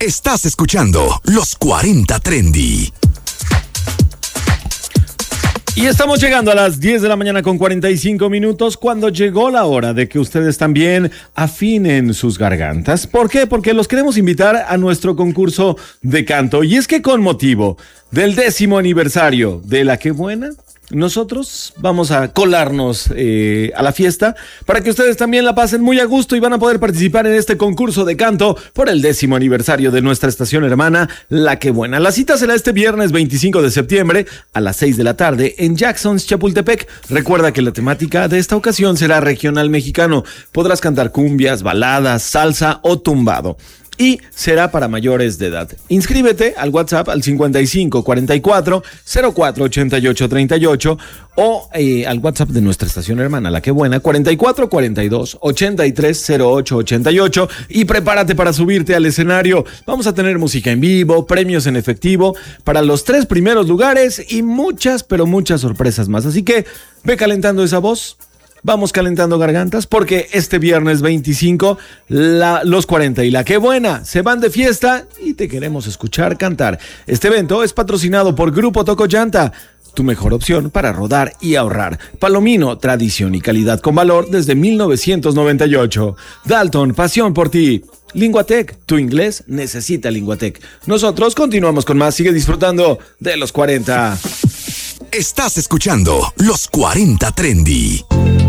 Estás escuchando Los 40 Trendy. Y estamos llegando a las 10 de la mañana con 45 minutos, cuando llegó la hora de que ustedes también afinen sus gargantas. ¿Por qué? Porque los queremos invitar a nuestro concurso de canto. Y es que con motivo del 10º aniversario de La Qué Buena, nosotros vamos a colarnos a la fiesta para que ustedes también la pasen muy a gusto y van a poder participar en este concurso de canto por el 10º aniversario de nuestra estación hermana La Qué Buena. La cita será este viernes 25 de septiembre a las 6 de la tarde en Jackson's, Chapultepec. Recuerda que la temática de esta ocasión será regional mexicano. Podrás cantar cumbias, baladas, salsa o tumbado. Y será para mayores de edad. Inscríbete al WhatsApp al 55 44 04 88 38 o al WhatsApp de nuestra estación hermana La Qué Buena 44 42 83 08 88 y prepárate para subirte al escenario. Vamos a tener música en vivo, premios en efectivo para los 3 primeros lugares y muchas, pero muchas sorpresas más. Así que ve calentando esa voz. Vamos calentando gargantas porque este viernes 25 los 40 y La Qué Buena se van de fiesta y te queremos escuchar cantar. Este evento es patrocinado por Grupo Tocollanta, tu mejor opción para rodar y ahorrar. Palomino, tradición y calidad con valor desde 1998. Dalton, pasión por ti. Linguatec, tu inglés necesita Linguatec. Nosotros continuamos con más. Sigue disfrutando de los 40. Estás escuchando Los 40 Trendy.